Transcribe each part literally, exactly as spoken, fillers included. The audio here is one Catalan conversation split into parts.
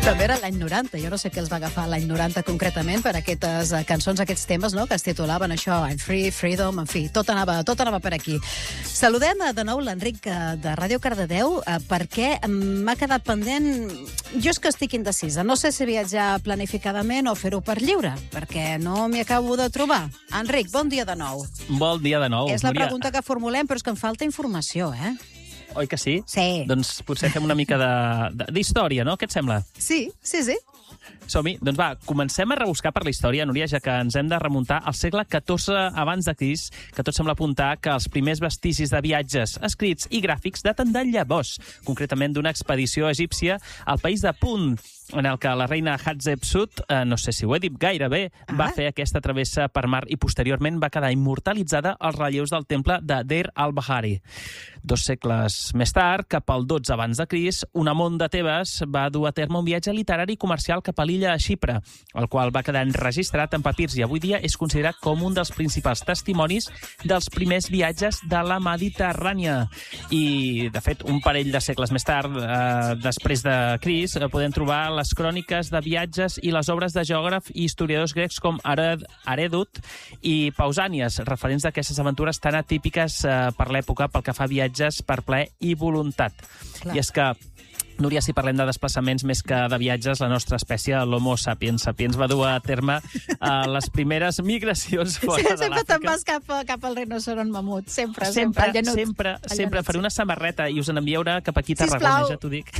També era l'any noranta. Jo no sé què els va agafar l'any noranta concretament per aquestes uh, cançons, aquests temes, no?, que es titulaven això, I'm free, freedom, en fi, tot anava, tot anava per aquí. Saludem uh, de nou l'Enric uh, de Ràdio Cardedeu uh, perquè m'ha quedat pendent... Jo és que estic indecisa. No sé si viatjar planificadament o fer-ho per lliure, perquè no m'hi acabo de trobar. Enric, bon dia de nou. Bon dia de nou. És la Núria. pregunta que formulem, però és que em falta informació, eh? Oi que sí? Sí. Doncs potser fem una mica d'història, no? Què et sembla? Sí, sí, sí. Som-hi. Doncs va, comencem a rebuscar per la història, Núria, ja que ens hem de remuntar al segle catorze abans de Crist, que tot sembla apuntar que els primers vestigis de viatges escrits i gràfics daten de llavors, concretament d'una expedició egípcia al país de Punt, en el que la reina Hatshepsut, eh, no sé si ho he dit gaire bé, ah. va fer aquesta travessa per mar i posteriorment va quedar immortalitzada als relleus del temple de Deir al-Bahari. Dos segles més tard, cap al dotze abans de Crist, un amont de Tebes va dur a terme un viatge literari i comercial cap a l'illa de Xipre, el qual va quedar enregistrat en papirs i avui dia és considerat com un dels principals testimonis dels primers viatges de la Mediterrània. I, de fet, un parell de segles més tard, eh, després de Crist, eh, podem trobar les cròniques de viatges i les obres de geògraf i historiadors grecs com Heròdot i Pausànies, referents d'aquestes aventures tan atípiques eh, per l'època pel que fa a viatges per plaer i voluntat. Clar. I és que, Núria, si parlem de desplaçaments més que de viatges, la nostra espècie, l'Homo sapiens sapiens, va dur a terme uh, les primeres migracions fora sí, de l'Àfrica. Sempre te'n vas cap, cap al rinoceront mamut, sempre, sempre. sempre, Sempre, sempre, sempre. Faré una samarreta i us en envieu una cap aquí a Tarragona, ja t'ho dic.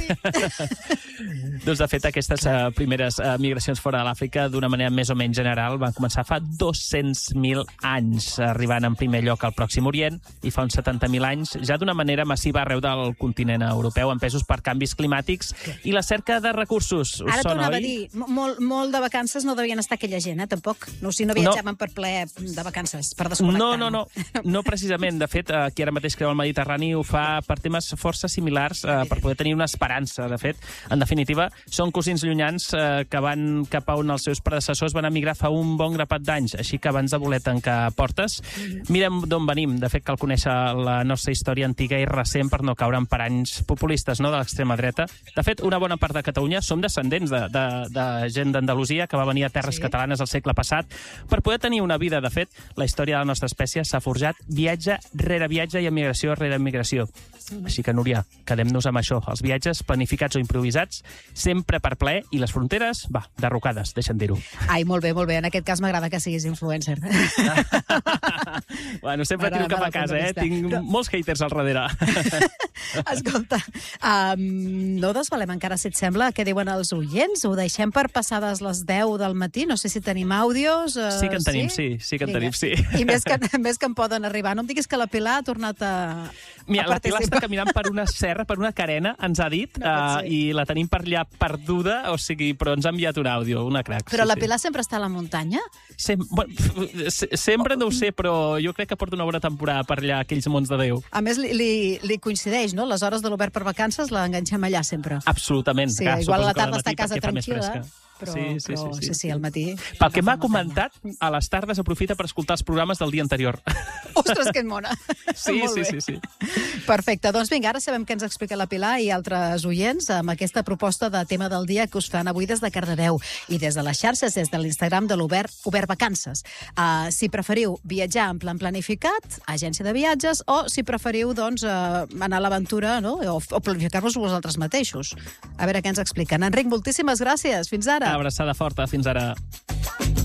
Sí. Doncs, de fet, aquestes uh, primeres uh, migracions fora de l'Àfrica, d'una manera més o menys general, van començar fa dos-cents mil anys, arribant en primer lloc al Pròxim Orient, i fa uns setanta mil anys, ja d'una manera massiva arreu del continent europeu, empesos per canvis climàtics i la cerca de recursos. Us Ara t'ho sona, anava a oi? dir, molt, molt de vacances no devien estar aquella gent, eh, tampoc. No, si no viatjaven no. per ple de vacances, per desconnectar. No, no, no, no precisament. De fet, aquí ara mateix creu el Mediterrani ho fa per temes força similars, eh, per poder tenir una esperança. De fet, en definitiva, són cosins llunyans eh, que van cap a on els seus predecessors van emigrar fa un bon grapat d'anys, així que abans de voler tancar portes, mirem d'on venim. De fet, cal conèixer la nostra història antiga i recent per no caure en paranys populistes, no?, de l'extrema dreta. De fet, una bona part de Catalunya som descendents de, de, de gent d'Andalusia que va venir a terres sí. catalanes al segle passat per poder tenir una vida. De fet, la història de la nostra espècie s'ha forjat viatge rere viatge i emigració rere emigració. Així que, Núria, quedem-nos amb això. Els viatges planificats o improvisats, sempre per plaer, i les fronteres, va, derrocades, deixa'm dir-ho. Ai, molt bé, molt bé. En aquest cas m'agrada que siguis influencer. Bueno, sempre tiro cap a casa, eh? Tinc no. molts haters al darrere. Escolta, um, no desvalem encara, si et sembla, què diuen els oients. Ho deixem per passades les deu del matí. No sé si tenim àudios. Uh, sí que en tenim, sí, sí, sí que en tenim, sí. I més que, més que en poden arribar. No em diguis que la Pilar ha tornat a, Mira, a la Pilar està caminant per una serra, per una carena, ens ha dit, no uh, i la tenim per allà perduda, o sigui, però ens ha enviat un àudio, una crac. Però sí, la sí. Pilar sempre està a la muntanya? Sem bueno, sempre no ho sé, però jo crec que porta una bona temporada per allà, aquells mons de Déu. A més, li, li, li coincideix, no? Les hores de l'Obert per vacances l'enganxem allà sempre. Absolutament. Sí, Clar, igual a la tarda està a casa tranquil·la, però sí, sí, però, sí, sí. sí, sí, al matí... Pel que m'ha comentat, a les tardes aprofita per escoltar els programes del dia anterior. Ostres, que mona! Sí, sí, sí, sí. Perfecte, doncs vinga, ara sabem què ens explica la Pilar i altres oients amb aquesta proposta de tema del dia que us fan avui des de Cardedeu i des de les xarxes, des de l'Instagram de l'Obert Obert Vacances. Uh, si preferiu viatjar en plan planificat, agència de viatges, o si preferiu doncs, uh, anar a l'aventura, no? o, o planificar-vos vosaltres mateixos. A veure què ens expliquen. Enric, moltíssimes gràcies. Fins ara. Abraçada forta. Fins ara.